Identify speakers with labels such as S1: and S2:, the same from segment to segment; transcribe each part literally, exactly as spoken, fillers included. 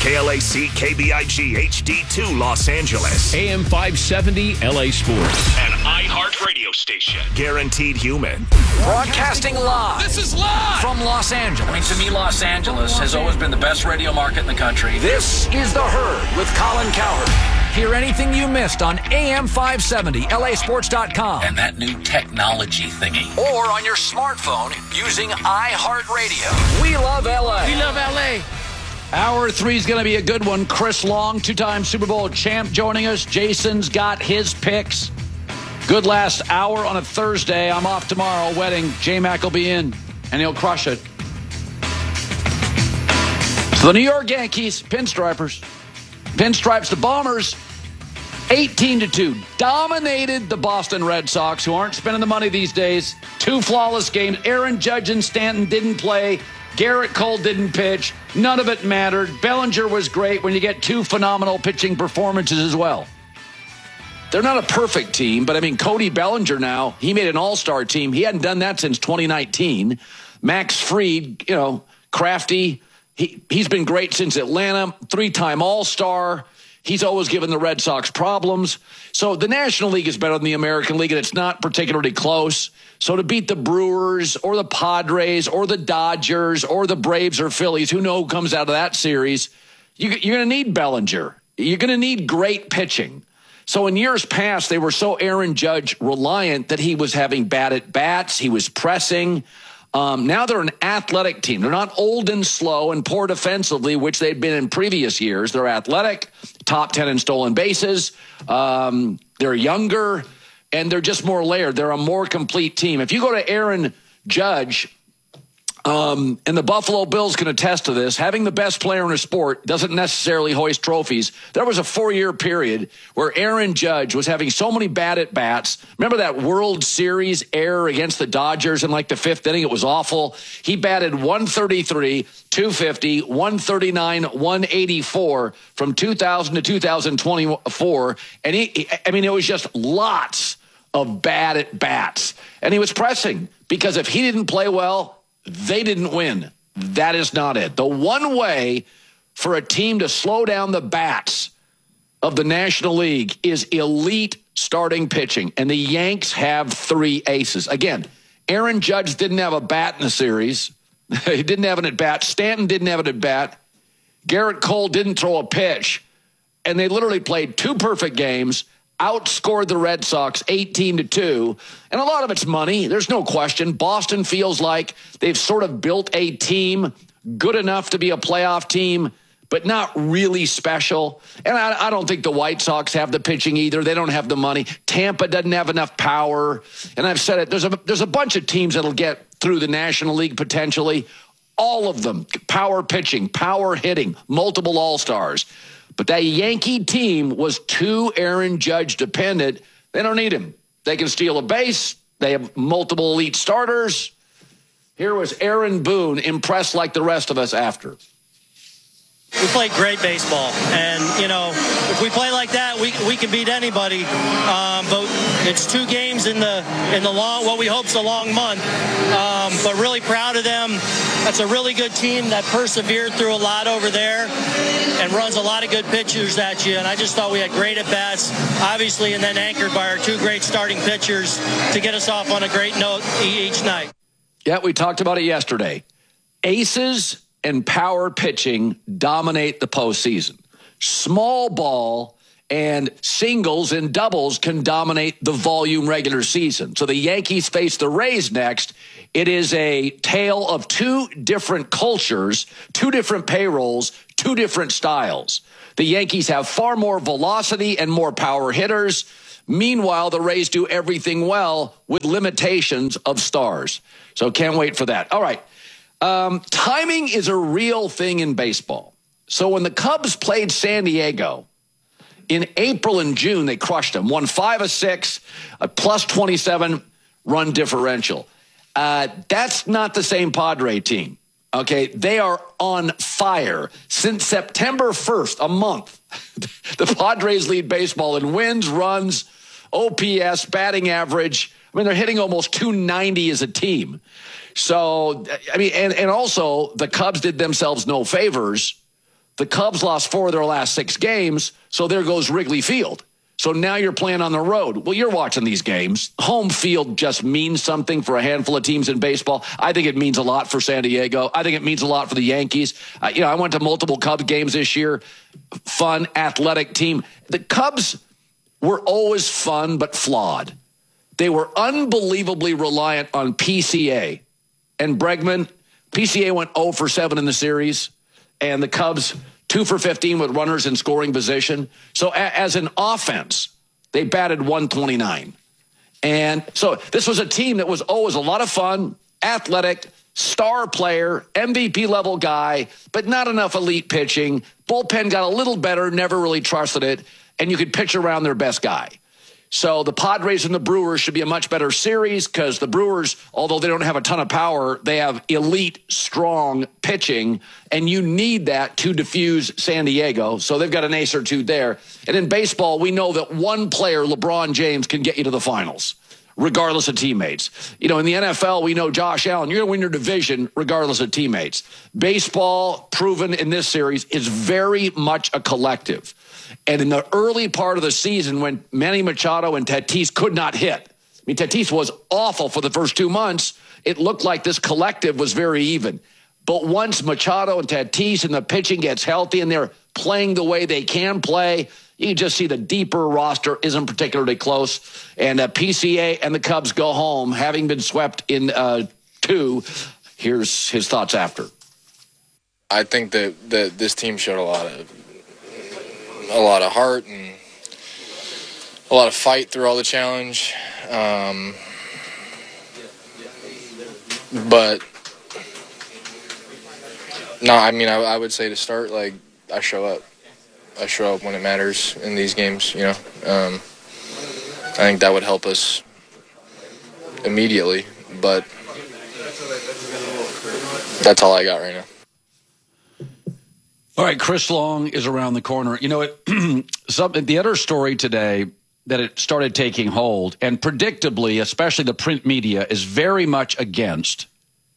S1: K L A C K B I G H D two Los Angeles.
S2: A M five seventy L A Sports.
S1: An iHeart radio station. Guaranteed human.
S3: Broadcasting live.
S4: This is live.
S3: From Los Angeles.
S5: I mean, to me, Los Angeles has always been the best radio market in the country.
S3: This is The Herd with Colin Cowherd. Hear anything you missed on A M five seventy L A sports dot com.
S5: And that new technology thingy.
S3: Or on your smartphone using iHeartRadio. We love L A.
S4: We love L A.
S6: Hour three is going to be a good one. Chris Long, two-time Super Bowl champ, joining us. Jason's got his picks. Good last hour on a Thursday. I'm off tomorrow. Wedding. J-Mac will be in, and he'll crush it. So the New York Yankees, pinstripers. Pinstripes, the Bombers, eighteen to two. Dominated the Boston Red Sox, who aren't spending the money these days. Two flawless games. Aaron Judge and Stanton didn't play. Garrett Cole didn't pitch. None of it mattered. Bellinger was great when you get two phenomenal pitching performances as well. They're not a perfect team, but I mean, Cody Bellinger now, he made an all-star team. He hadn't done that since twenty nineteen. Max Fried, you know, crafty. He, he's been great since Atlanta, three-time all-star. He's always given the Red Sox problems. So the National League is better than the American League, and it's not particularly close. So to beat the Brewers or the Padres or the Dodgers or the Braves or Phillies, who know who comes out of that series, you, you're going to need Bellinger. You're going to need great pitching. So in years past, they were so Aaron Judge reliant that he was having bad at-bats. He was pressing. Um, now they're an athletic team. They're not old and slow and poor defensively, which they've been in previous years. They're athletic, top ten in stolen bases. Um, they're younger, and they're just more layered. They're a more complete team. If you go to Aaron Judge, um, and the Buffalo Bills can attest to this, having the best player in a sport doesn't necessarily hoist trophies. There was a four-year period where Aaron Judge was having so many bad at-bats. Remember that World Series error against the Dodgers in like the fifth inning? It was awful. He batted one thirty-three, two fifty, one thirty-nine, one eighty-four from two thousand to two thousand twenty-four. And he, I mean, it was just lots of bad at-bats. And he was pressing because if he didn't play well, they didn't win. That is not it. The one way for a team to slow down the bats of the National League is elite starting pitching. And the Yanks have three aces. Again, Aaron Judge didn't have a bat in the series. He didn't have an at-bat. Stanton didn't have an at-bat. Garrett Cole didn't throw a pitch. And they literally played two perfect games, outscored the Red Sox eighteen to two, and a lot of it's money. There's no question. Boston feels like they've sort of built a team good enough to be a playoff team, but not really special. And I, I don't think the White Sox have the pitching either. They don't have the money. Tampa doesn't have enough power. And I've said it, there's a, there's a bunch of teams that'll get through the National League potentially. All of them, power pitching, power hitting, multiple all-stars. But that Yankee team was too Aaron Judge dependent. They don't need him. They can steal a base. They have multiple elite starters. Here was Aaron Boone, impressed like the rest of us after.
S7: We played great baseball, and, you know, if we play like that, we we can beat anybody. Um, but it's two games in the in the long, what we hope is a long month. Um, but really proud of them. That's a really good team that persevered through a lot over there and runs a lot of good pitchers at you. And I just thought we had great at-bats, obviously, and then anchored by our two great starting pitchers to get us off on a great note each night.
S6: Yeah, we talked about it yesterday. Aces and power pitching dominate the postseason. Small ball and singles and doubles can dominate the volume regular season. So the Yankees face the Rays next. It is a tale of two different cultures, two different payrolls, two different styles. The Yankees have far more velocity and more power hitters. Meanwhile, the Rays do everything well with limitations of stars. So can't wait for that. All right. Um, timing is a real thing in baseball. So when the Cubs played San Diego in April and June, they crushed them, won five of six, a plus twenty-seven run differential. Uh, that's not the same Padre team. Okay, they are on fire. Since September first, a month, the Padres lead baseball in wins, runs, O P S, batting average. I mean, they're hitting almost two ninety as a team. So, I mean, and, and also the Cubs did themselves no favors The Cubs lost four of their last six games, so there goes Wrigley Field. So now you're playing on the road. Well, you're watching these games. Home field just means something for a handful of teams in baseball. I think it means a lot for San Diego. I think it means a lot for the Yankees. Uh, you know, I went to multiple Cubs games this year. Fun, athletic team. The Cubs were always fun but flawed. They were unbelievably reliant on P C A. And Bregman, P C A went oh for seven in the series, and the Cubs two for fifteen with runners in scoring position. So a- as an offense, they batted one twenty-nine. And so this was a team that was always a lot of fun, athletic, star player, M V P level guy, but not enough elite pitching. Bullpen got a little better, never really trusted it, and you could pitch around their best guy. So the Padres and the Brewers should be a much better series because the Brewers, although they don't have a ton of power, they have elite, strong pitching, and you need that to diffuse San Diego. So they've got an ace or two there. And in baseball, we know that one player, LeBron James, can get you to the finals, regardless of teammates. You know, in the N F L, we know Josh Allen, you're going to win your division regardless of teammates. Baseball, proven in this series, is very much a collective. And in the early part of the season, when Manny Machado and Tatis could not hit, I mean, Tatis was awful for the first two months. It looked like this collective was very even. But once Machado and Tatis and the pitching gets healthy and they're playing the way they can play, you can just see the deeper roster isn't particularly close. And uh, P C A and the Cubs go home, having been swept in uh, two. Here's his thoughts after.
S4: I think that, that this team showed a lot of a lot of heart and a lot of fight through all the challenge. Um, but no, I mean, I, I would say to start, like, I show up. I show up when it matters in these games, you know. Um, I think that would help us immediately, but that's all I got right now.
S6: All right, Chris Long is around the corner. You know, it, some, the other story today that it started taking hold, and predictably, especially the print media, is very much against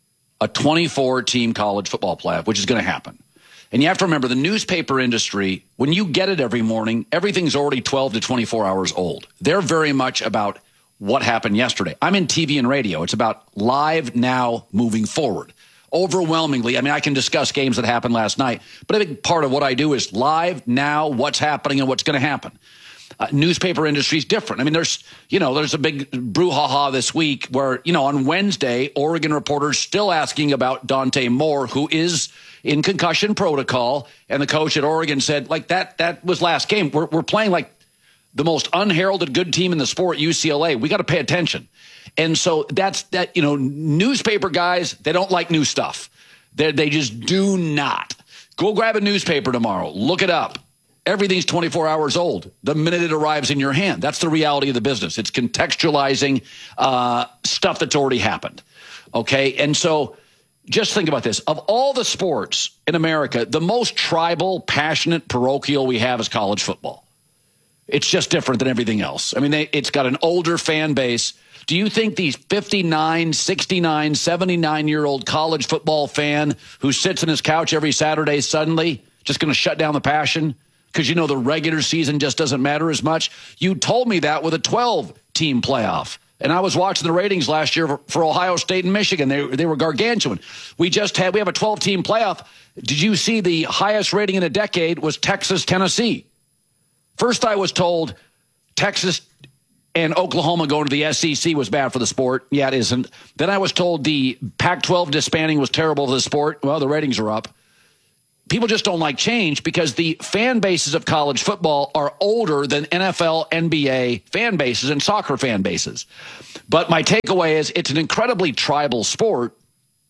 S6: a twenty-four team college football playoff, which is going to happen. And you have to remember, the newspaper industry, when you get it every morning, everything's already twelve to twenty-four hours old. They're very much about what happened yesterday. I'm in T V and radio. It's about live now, moving forward. Overwhelmingly, I mean, I can discuss games that happened last night, but a big part of what I do is live now, what's happening and what's going to happen. Uh, newspaper industry is different. I mean, there's, you know, there's a big brouhaha this week where, you know, on Wednesday, Oregon reporters still asking about Dante Moore, who is in concussion protocol. And the coach at Oregon said, like, that, that was last game. We're, we're playing like the most unheralded good team in the sport, U C L A. We got to pay attention. And so that's that, you know, newspaper guys, they don't like new stuff. They they just do not. Go grab a newspaper tomorrow. Look it up. Everything's twenty-four hours old the minute it arrives in your hand. That's the reality of the business. It's contextualizing uh, stuff that's already happened. Okay. And so just think about this. Of all the sports in America, the most tribal, passionate, parochial we have is college football. It's just different than everything else. I mean, they, it's got an older fan base. Do you think these fifty-nine, sixty-nine, seventy-nine-year-old college football fan who sits on his couch every Saturday suddenly just going to shut down the passion because, you know, the regular season just doesn't matter as much? You told me that with a twelve-team playoff. And I was watching the ratings last year for, for Ohio State and Michigan. They, they were gargantuan. We just had, we have a twelve-team playoff. Did you see the highest rating in a decade was Texas, Tennessee? First I was told Texas and Oklahoma going to the S E C was bad for the sport. Yeah, it isn't. Then I was told the Pac twelve disbanding was terrible for the sport. Well, the ratings are up. People just don't like change because the fan bases of college football are older than N F L, N B A fan bases and soccer fan bases. But my takeaway is it's an incredibly tribal sport.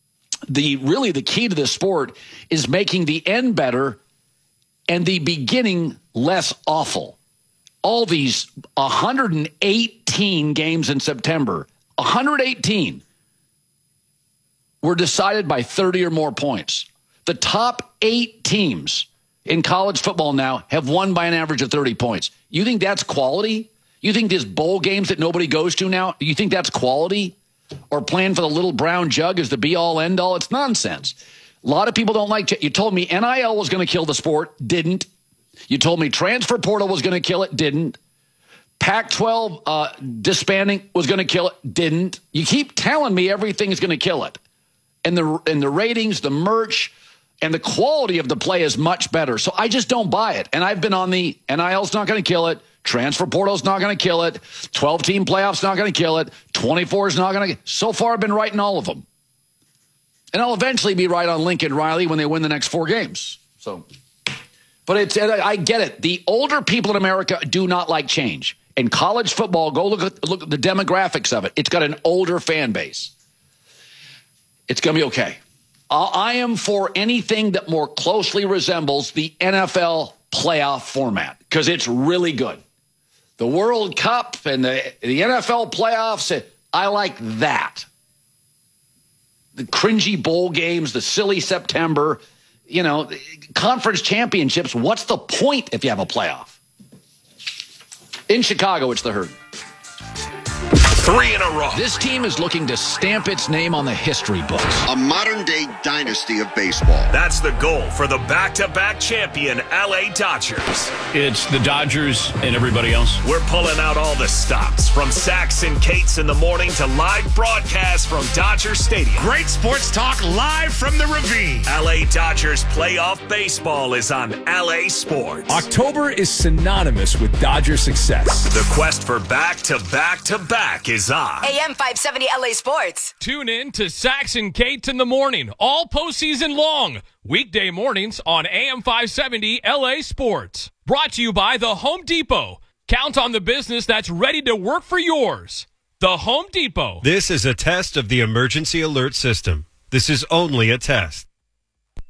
S6: The really the key to this sport is making the end better and the beginning less awful. All these one hundred eighteen games in September, one hundred eighteen were decided by thirty or more points. The top eight teams in college football now have won by an average of thirty points. You think that's quality? You think there's bowl games that nobody goes to now? You think that's quality? Or playing for the little brown jug is the be-all, end-all? It's nonsense. A lot of people don't like it. You told me N I L was going to kill the sport. Didn't. You told me transfer portal was going to kill it. Didn't. Pac twelve uh, disbanding was going to kill it. Didn't. You keep telling me everything is going to kill it. And the, and the ratings, the merch, and the quality of the play is much better. So I just don't buy it. And I've been on the N I L's not going to kill it. Transfer portal's not going to kill it. twelve-team playoffs not going to kill it. twenty-four is not going to. So far, I've been right in all of them. And I'll eventually be right on Lincoln Riley when they win the next four games. So, but it's I get it. The older people in America do not like change. In college football, go look at, look at the demographics of it. It's got an older fan base. It's going to be okay. I am for anything that more closely resembles the N F L playoff format because it's really good. The World Cup and the, the N F L playoffs, I like that. The cringy bowl games, the silly September, you know, conference championships. What's the point if you have a playoff? In Chicago, it's the Herd.
S1: Three in a row.
S3: This team is looking to stamp its name on the history books.
S8: A modern-day dynasty of baseball.
S1: That's the goal for the back-to-back champion L A Dodgers.
S2: It's the Dodgers and everybody else.
S1: We're pulling out all the stops from Sax and Kate's in the morning to live broadcasts from Dodger Stadium.
S9: Great sports talk live from the Ravine.
S1: L A Dodgers playoff baseball is on L A Sports.
S10: October is synonymous with Dodger success.
S1: The quest for back-to-back-to-back is on.
S11: A M five seventy L A Sports.
S12: Tune in to Sax and Kate in the morning, all postseason long. Weekday mornings on A M five seventy L A Sports. Brought to you by The Home Depot. Count on the business that's ready to work for yours. The Home Depot.
S13: This is a test of the emergency alert system. This is only a test.